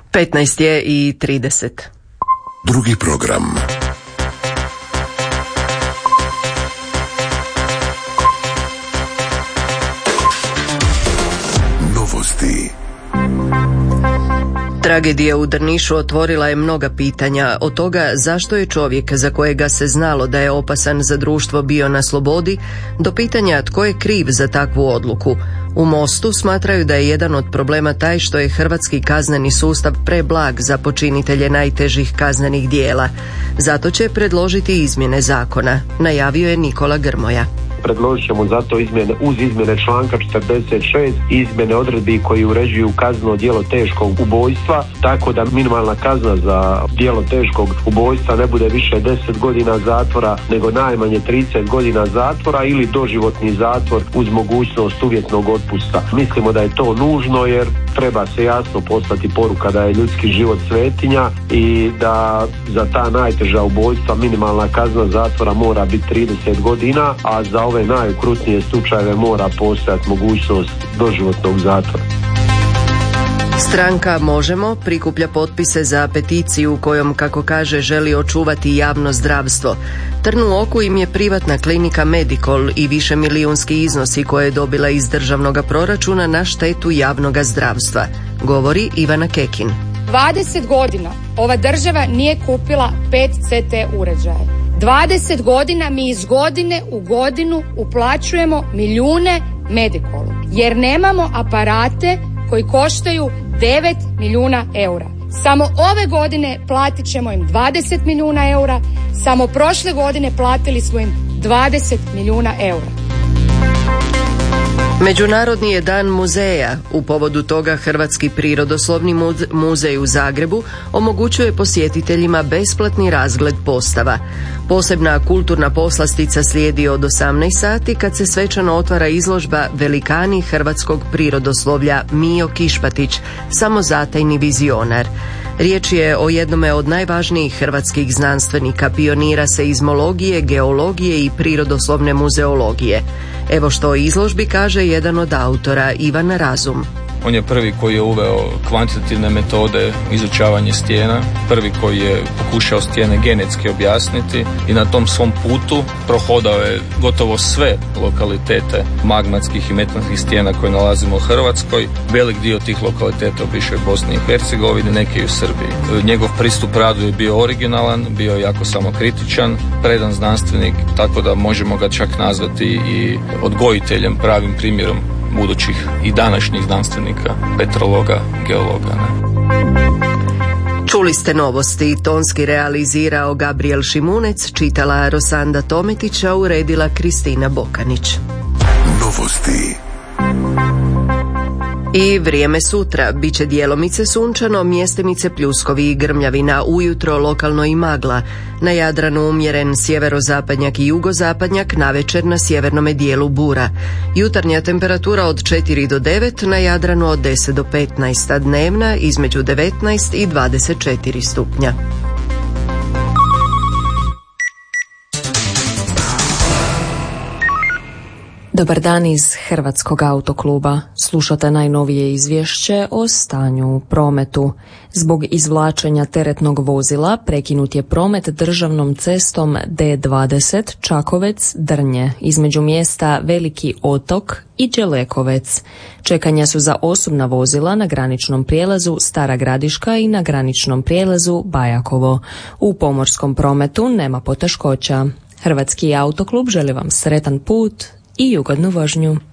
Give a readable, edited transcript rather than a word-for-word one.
15:30. Drugi program. Novosti. Tragedija u Drnišu otvorila je mnoga pitanja, od toga zašto je čovjek za kojega se znalo da je opasan za društvo bio na slobodi, do pitanja tko je kriv za takvu odluku. U Mostu smatraju da je jedan od problema taj što je hrvatski kazneni sustav preblag za počinitelje najtežih kaznenih djela. Zato će predložiti izmjene zakona, najavio je Nikola Grmoja. Predložit ćemo zato izmjene članka 46, izmjene odredbi koji uređuju kazneno djelo teškog ubojstva, tako da minimalna kazna za djelo teškog ubojstva ne bude više 10 godina zatvora, nego najmanje 30 godina zatvora ili doživotni zatvor uz mogućnost uvjetnog otpusta. Mislimo da je to nužno jer treba se jasno poslati poruka da je ljudski život svetinja i da za ta najteža ubojstva minimalna kazna zatvora mora biti 30 godina, a za ove najukrutnije slučajeve mora postojati mogućnost doživotnog zatvora. Stranka Možemo prikuplja potpise za peticiju kojom, kako kaže, želi očuvati javno zdravstvo. Trn u oku im je privatna klinika Medikol i višemilijunski iznosi koje je dobila iz državnog proračuna na štetu javnog zdravstva, govori Ivana Kekin. 20 godina ova država nije kupila 5 CT uređaja. 20 godina mi iz godine u godinu uplaćujemo milijune Medikolu, jer nemamo aparate koji koštaju 9 milijuna eura. Samo ove godine platit ćemo im 20 milijuna eura, samo prošle godine platili smo im 20 milijuna eura. Međunarodni je dan muzeja. U povodu toga Hrvatski prirodoslovni muzej u Zagrebu omogućuje posjetiteljima besplatni razgled postava. Posebna kulturna poslastica slijedi od 18 sati kad se svečano otvara izložba Velikani hrvatskog prirodoslovlja Mijo Kišpatić, samozatajni vizionar. Riječ je o jednome od najvažnijih hrvatskih znanstvenika, pionira seizmologije, geologije i prirodoslovne muzeologije. Evo što o izložbi kaže jedan od autora, Ivan Razum. On je prvi koji je uveo kvantitativne metode izučavanja stijena, prvi koji je pokušao stijene genetski objasniti i na tom svom putu prohodao je gotovo sve lokalitete magmatskih i metanskih stijena koje nalazimo u Hrvatskoj. Velik dio tih lokaliteta obišao je Bosni i Hercegovini, neki i u Srbiji. Njegov pristup radu je bio originalan, bio je jako samokritičan, predan znanstvenik, tako da možemo ga čak nazvati i odgojiteljem, pravim primjerom budućih i današnjih znanstvenika, petrologa, geologa. Čuli ste novosti, tonski realizirao Gabriel Šimunec, čitala Rosanda Tometića, uredila Kristina Bokanić. Novosti. I vrijeme sutra, bit će djelomice sunčano, mjestimice pljuskovi i grmljavina, ujutro lokalno i magla. Na Jadranu umjeren sjeverozapadnjak i jugozapadnjak, navečer na sjevernome dijelu bura. Jutarnja temperatura od 4 do 9, na Jadranu od 10 do 15, a dnevna između 19 i 24 stupnja. Dobar dan iz Hrvatskog autokluba. Slušate najnovije izvješće o stanju u prometu. Zbog izvlačenja teretnog vozila prekinut je promet državnom cestom D20 Čakovec-Drnje između mjesta Veliki Otok i Đelekovec. Čekanja su za osobna vozila na graničnom prijelazu Stara Gradiška i na graničnom prijelazu Bajakovo. U pomorskom prometu nema poteškoća. Hrvatski autoklub želi vam sretan put i ugodnu vožnju.